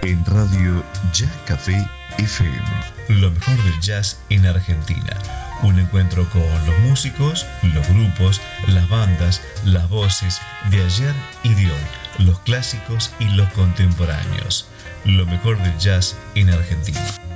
en Radio Jazz Café FM. Lo mejor del jazz en Argentina. Un encuentro con los músicos, los grupos, las bandas, las voces de ayer y de hoy, los clásicos y los contemporáneos. Lo mejor del jazz en Argentina.